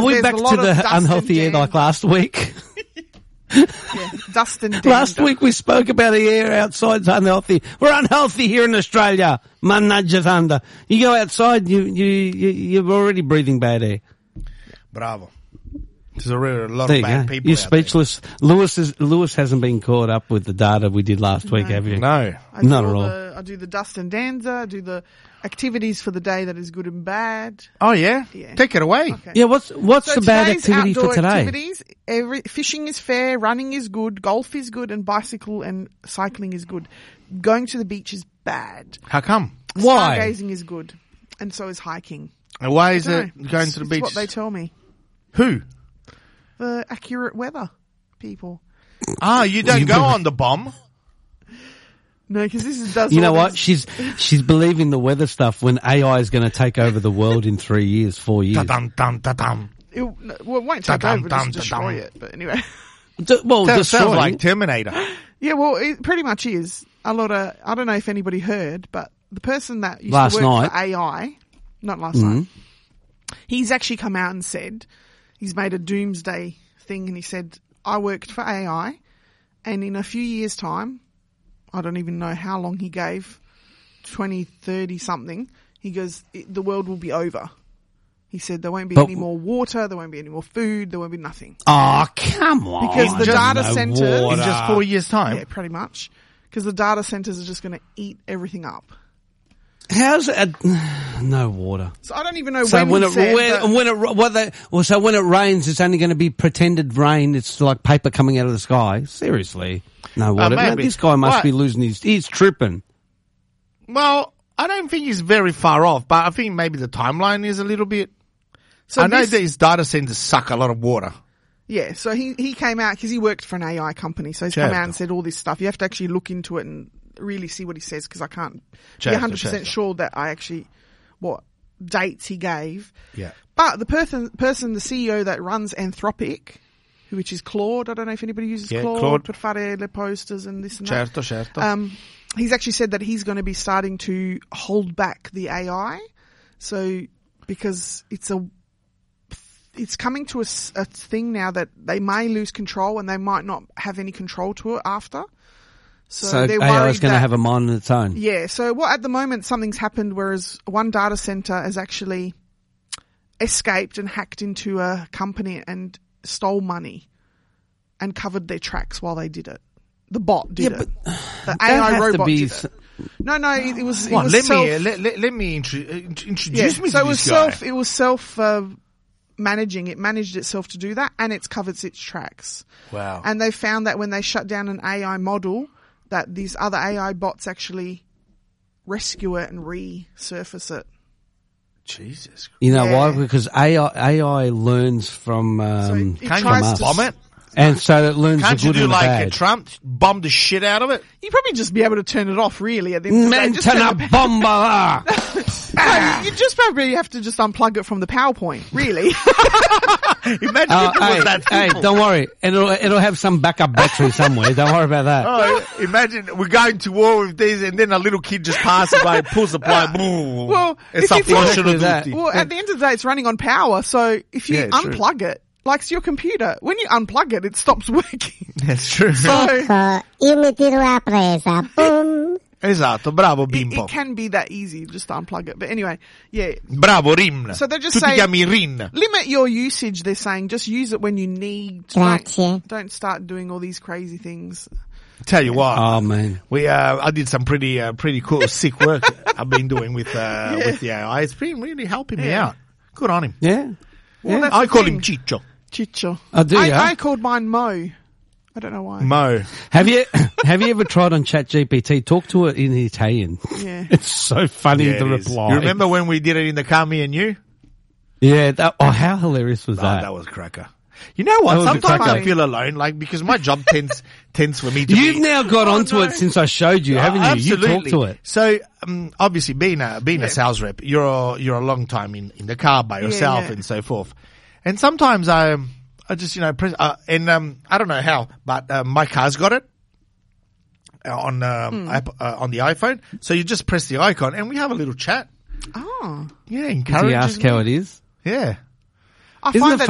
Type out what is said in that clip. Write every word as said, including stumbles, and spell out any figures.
Are we there's back a to lot of the dust unhealthy air and like last week? Yeah, dust and dander. Last week we spoke about the air outside's unhealthy. We're unhealthy here in Australia. Mannaja thunder. You go outside, you, you, you, you're already breathing bad air. Bravo. There's a, real, a lot There of you bad go. people You're out there. speechless. Lewis is, Lewis hasn't been caught up with the data we did last week, have you? No. I do Not at all all. The, I do the dust and dancer. I do the activities for the day that is good and bad. Oh, yeah? Yeah. Take it away. Okay. Yeah, what's, what's So the bad today's activity for outdoor today? Activities, every, fishing is fair, running is good, golf is good, and bicycle and cycling is good. Going to the beach is bad. How come? Why? Stargazing is good, and so is hiking. And why is I it don't know. going It's- to the it's beach? what they tell me. Who? The accurate weather people. Ah, you don't go on the bomb. No, because this is does. You all know what? these- She's she's believing the weather stuff when A I is going to take over the world in three years, four years. Dum dum dum dum. It, well, it won't take Da-dum, over, dum, just da-dum. destroy it. But anyway, D- well, Sounds sounds destroying. like Terminator. yeah. Well, it pretty much is a lot of. I don't know if anybody heard, but the person that used Last to work night. for A I, not last Mm-hmm. night, he's actually come out and said he's made a doomsday thing, and he said, "I worked for A I, and in a few years' time, I don't even know how long he gave, twenty, thirty something. He goes, it, the world will be over." He said there won't be But- any more water, there won't be any more food, there won't be nothing. Oh, come on. Because the Just data no centers, water. In just four years' time. yeah, pretty much, because the data centers are just going to eat everything up. How's it? No water. So I don't even know So when, when he it said when, that- when it what they, well, so when it rains, it's only going to be pretended rain. It's like paper coming out of the sky. Seriously, no water. Man, maybe. this guy must What? be losing his. He's tripping. Well, I don't think he's very far off, but I think maybe the timeline is a little bit. So I know this- these data centers suck a lot of water. Yeah, so he, he came out because he worked for an A I company. So he's Certo. come out and said all this stuff. You have to actually look into it and really see what he says because I can't be Certo, one hundred percent certo. sure that I actually, what dates he gave. Yeah. But the person, person, the C E O that runs Anthropic, which is Claude, I don't know if anybody uses Yeah, Claude, Claude. per fare le posters and this and that. Certo, certo. Um, he's actually said that he's going to be starting to hold back the A I. So, because it's a, it's coming to a, s- a thing now that they may lose control and they might not have any control to it after. So, So they're A I worried is going to that- have a mind on its own. yeah. So what at the moment something's happened whereas one data center has actually escaped and hacked into a company and stole money and covered their tracks while they did it. The bot did Yeah, it. but The Don't A I have to robot be did s- it. No, no, it, it was. It What, was let self, me uh, let, let, let me intro, uh, int- introduce yeah, me so to it was this guy. self. It was self uh, managing. It managed itself to do that, and it's covered its tracks. Wow. And they found that when they shut down an A I model, that these other A I bots actually rescue it and resurface it. Jesus. You know Yeah. why? Because A I A I learns from um, So it Can't tries you to bomb it? and so it learns Can't the you good do and the like bad. a Trump, bomb the shit out of it? You probably just be able to turn it off. Really, at the end of the day, just turn Mentana the- bomba. No, you, you just probably have to just unplug it from the PowerPoint. Really. Imagine Oh, if it was hey, that hey, simple. don't worry. It'll it'll have some backup battery somewhere. Don't worry about that. Oh, imagine we're going to war with these, and then a little kid just passes by, pulls the plug. boom. Well, it's if a you think- flush of Exactly the that. duty. Well, at the end of the day, it's running on power. So if you Yeah, true. unplug it, like it's your computer, when you unplug it, it stops working. That's true. So Ecco, io mi tiro la presa. Boom. Esatto, bravo it, bimbo. it can be that easy just to unplug it. But anyway, yeah. Bravo Rin. So they're just tu ti saying- chiami Rin. Limit your usage, they're saying. Just use it when you need. Grazie. Don't, don't start doing all these crazy things. Tell you what. Oh man. We uh, I did some pretty uh, pretty cool sick work I've been doing with uh, with the A I. It's been really helping me Yeah. out. Good on him. Yeah. Well, that's I the call thing. him Chicho. Chicho. Oh, do I, ya? I called mine Mo. I don't know why. Mo. Have you have you ever tried on ChatGPT? Talk to it in Italian. Yeah. It's so funny Yeah, the it is. reply. You remember when we did it in the car, me and you? Yeah. That, oh, how hilarious was Oh, that? that was cracker. You know what? That was a Sometimes cracker. I feel alone, like because my job tends tends for me to. You've be, now got Oh, onto no. it since I showed you, haven't Oh, you? You absolutely. talked to it. So um, obviously, being a being Yeah. a sales rep, you're a, you're a long time in, in the car by yourself yeah. and so forth. And sometimes I um, I just you know press uh, and um, I don't know how, but uh, my car's got it on um, Hmm. app, uh, on the iPhone. So you just press the icon and we have a little chat. Oh. Yeah, Did encourages you ask me. how it is? Yeah. I Isn't find it that